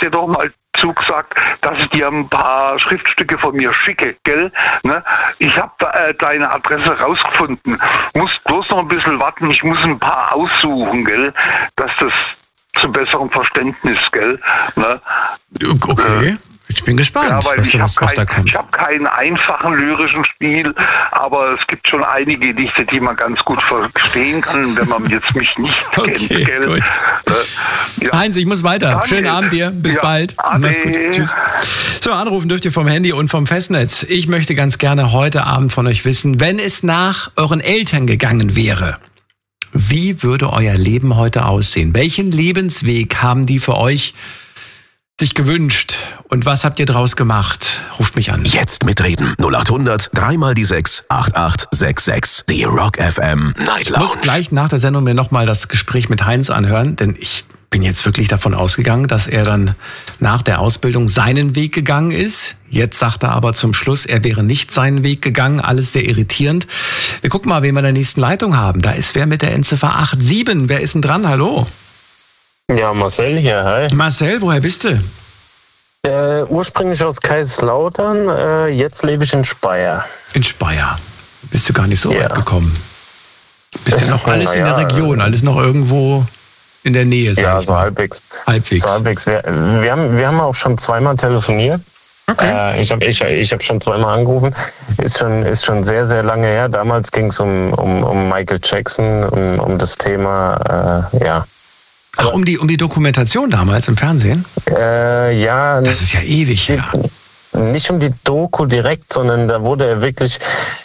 dir doch mal zugesagt, dass ich dir ein paar Schriftstücke von mir schicke, gell? Ne? Ich habe deine Adresse rausgefunden. Musst bloß noch ein bisschen warten, ich muss ein paar aussuchen, gell? Dass das zu besserem Verständnis, gell? Ne? Okay. Ich bin gespannt, ja, weil was da kommt. Ich habe keinen einfachen lyrischen Stil, aber es gibt schon einige Gedichte, die man ganz gut verstehen kann, wenn man jetzt mich nicht kennt. Gell? Gut. Ja. Heinz, ich muss weiter. Danke. Schönen Abend dir. Bis bald. Mach's gut. Tschüss. So, anrufen dürft ihr vom Handy und vom Festnetz. Ich möchte ganz gerne heute Abend von euch wissen, wenn es nach euren Eltern gegangen wäre, wie würde euer Leben heute aussehen? Welchen Lebensweg haben die für euch sich gewünscht und was habt ihr draus gemacht? Ruft mich an. Jetzt mitreden. 0800 3 die 6 8866. Die Rock FM Night Lounge. Ich muss gleich nach der Sendung mir nochmal das Gespräch mit Heinz anhören, denn ich bin jetzt wirklich davon ausgegangen, dass er dann nach der Ausbildung seinen Weg gegangen ist. Jetzt sagt er aber zum Schluss, er wäre nicht seinen Weg gegangen. Alles sehr irritierend. Wir gucken mal, wen wir in der nächsten Leitung haben. Da ist wer mit der Endziffer 87. Wer ist denn dran? Hallo? Ja, Marcel hier, hi. Marcel, woher bist du? Ursprünglich aus Kaiserslautern, jetzt lebe ich in Speyer. In Speyer. Bist du gar nicht so weit gekommen? Bist du noch alles in der Region, alles noch irgendwo in der Nähe? Ja, so halbwegs. So halbwegs. Wir haben auch schon zweimal telefoniert. Okay. Ich hab schon zweimal angerufen. Ist schon sehr, sehr lange her. Damals ging es um Michael Jackson, um das Thema, Ach, um die Dokumentation damals im Fernsehen? Ja. Das ist ja ewig her. Nicht um die Doku direkt, sondern da wurde er wirklich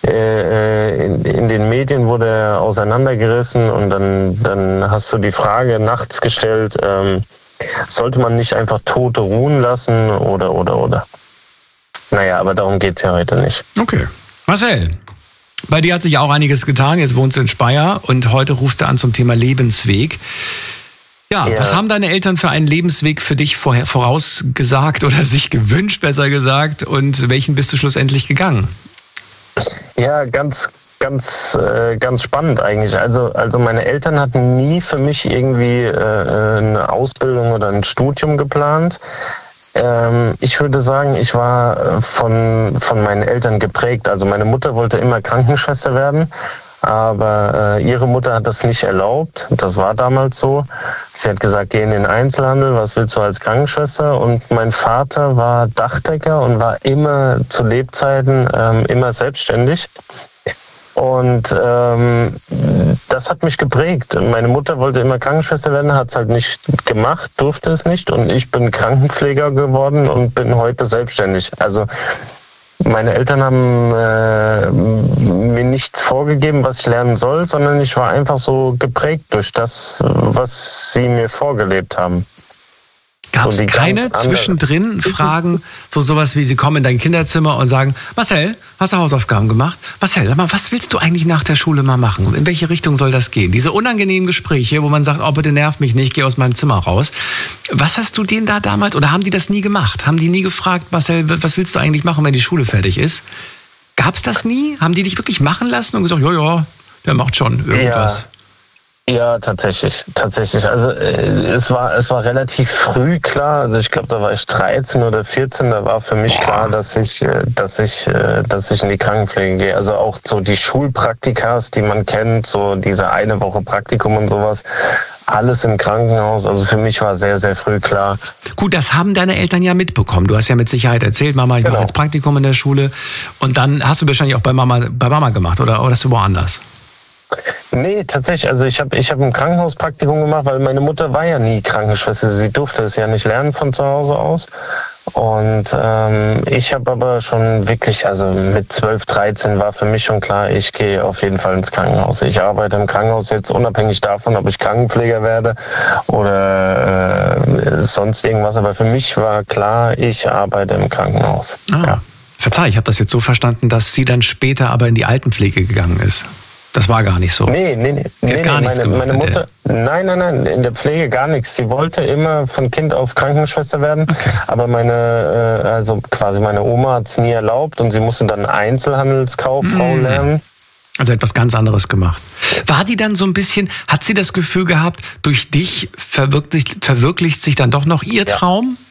in den Medien wurde er auseinandergerissen und dann hast du die Frage nachts gestellt, sollte man nicht einfach Tote ruhen lassen oder. Naja, aber darum geht's ja heute nicht. Okay. Marcel, bei dir hat sich auch einiges getan. Jetzt wohnst du in Speyer und heute rufst du an zum Thema Lebensweg. Ja, was haben deine Eltern für einen Lebensweg für dich vorausgesagt oder sich gewünscht, besser gesagt, und welchen bist du schlussendlich gegangen? Ja, ganz spannend eigentlich. Also meine Eltern hatten nie für mich irgendwie eine Ausbildung oder ein Studium geplant. Ich würde sagen, ich war von meinen Eltern geprägt. Also meine Mutter wollte immer Krankenschwester werden. Aber ihre Mutter hat das nicht erlaubt. Das war damals so. Sie hat gesagt, geh in den Einzelhandel, was willst du als Krankenschwester? Und mein Vater war Dachdecker und war immer zu Lebzeiten immer selbstständig. Und das hat mich geprägt. Meine Mutter wollte immer Krankenschwester werden, hat es halt nicht gemacht, durfte es nicht. Und ich bin Krankenpfleger geworden und bin heute selbstständig. Also meine Eltern haben mir nichts vorgegeben, was ich lernen soll, sondern ich war einfach so geprägt durch das, was sie mir vorgelebt haben. Gab es keine zwischendrin Fragen, sowas wie, sie kommen in dein Kinderzimmer und sagen, Marcel, hast du Hausaufgaben gemacht? Marcel, sag mal, was willst du eigentlich nach der Schule mal machen? In welche Richtung soll das gehen? Diese unangenehmen Gespräche, wo man sagt, oh, bitte nerv mich nicht, geh aus meinem Zimmer raus. Was hast du denen da damals, oder haben die das nie gemacht? Haben die nie gefragt, Marcel, was willst du eigentlich machen, wenn die Schule fertig ist? Gab es das nie? Haben die dich wirklich machen lassen und gesagt, ja, der macht schon irgendwas? Ja, tatsächlich. Also es war relativ früh klar. Also ich glaube, da war ich 13 oder 14. Da war für mich klar, dass ich in die Krankenpflege gehe. Also auch so die Schulpraktikas, die man kennt, so diese eine Woche Praktikum und sowas. Alles im Krankenhaus. Also für mich war sehr, sehr früh klar. Gut, das haben deine Eltern ja mitbekommen. Du hast ja mit Sicherheit erzählt, Mama, ich mache jetzt Praktikum in der Schule. Und dann hast du wahrscheinlich auch bei Mama gemacht, oder hast du woanders? Nee, tatsächlich. Also ich hab ein Krankenhauspraktikum gemacht, weil meine Mutter war ja nie Krankenschwester. Sie durfte es ja nicht lernen von zu Hause aus. Und ich habe aber schon wirklich, also mit 12, 13 war für mich schon klar, ich gehe auf jeden Fall ins Krankenhaus. Ich arbeite im Krankenhaus jetzt unabhängig davon, ob ich Krankenpfleger werde oder sonst irgendwas. Aber für mich war klar, ich arbeite im Krankenhaus. Ja. Verzeih, ich habe das jetzt so verstanden, dass sie dann später aber in die Altenpflege gegangen ist. Das war gar nicht so. Nee. Die hat gar nichts gemacht. Meine Mutter, nein, in der Pflege gar nichts. Sie wollte immer von Kind auf Krankenschwester werden, aber meine Oma hat es nie erlaubt und sie musste dann Einzelhandelskauffrau lernen. Also etwas ganz anderes gemacht. War die dann so ein bisschen, hat sie das Gefühl gehabt, durch dich verwirklicht sich dann doch noch ihr Traum?